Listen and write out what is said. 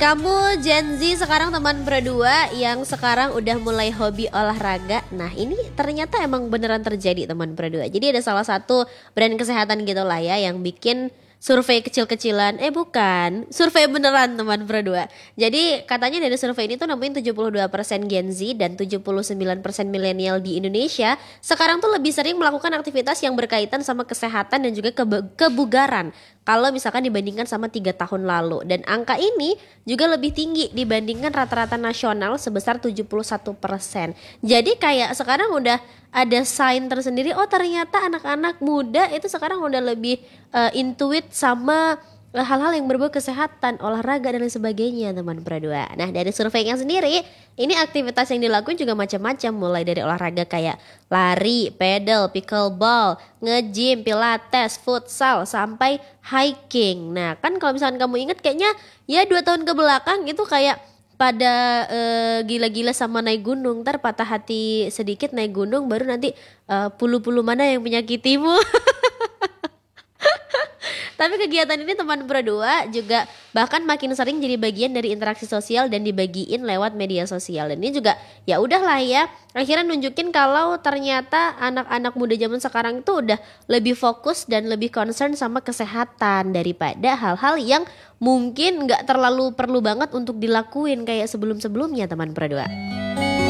kamu Gen Z sekarang teman berdua yang sekarang udah mulai hobi olahraga. Nah ini ternyata emang beneran terjadi teman berdua. Jadi ada salah satu brand kesehatan gitu lah ya yang bikin survei kecil-kecilan. Bukan, survei beneran teman berdua. Jadi katanya dari survei ini tuh nemuin 72% Gen Z dan 79% milenial di Indonesia sekarang tuh lebih sering melakukan aktivitas yang berkaitan sama kesehatan dan juga kebugaran kalau misalkan dibandingkan sama 3 tahun lalu. Dan angka ini juga lebih tinggi dibandingkan rata-rata nasional sebesar 71%. Jadi kayak sekarang udah ada sign tersendiri, oh ternyata anak-anak muda itu sekarang udah lebih intuit sama hal-hal yang berbau kesehatan, olahraga dan lain sebagainya teman berdua. Nah dari surveinya sendiri, ini aktivitas yang dilakukan juga macam-macam, mulai dari olahraga kayak lari, pedal, pickleball, nge-gym, pilates, futsal, sampai hiking. Nah kan kalau misalkan kamu ingat kayaknya ya 2 tahun ke belakang itu kayak pada gila-gila sama naik gunung, ntar patah hati sedikit naik gunung baru nanti pulu-pulu mana yang menyakitimu. Tapi kegiatan ini teman berdua juga bahkan makin sering jadi bagian dari interaksi sosial dan dibagiin lewat media sosial. Dan ini juga ya udahlah ya, akhirnya nunjukin kalau ternyata anak-anak muda zaman sekarang itu udah lebih fokus dan lebih concern sama kesehatan daripada hal-hal yang mungkin nggak terlalu perlu banget untuk dilakuin kayak sebelum-sebelumnya teman berdua.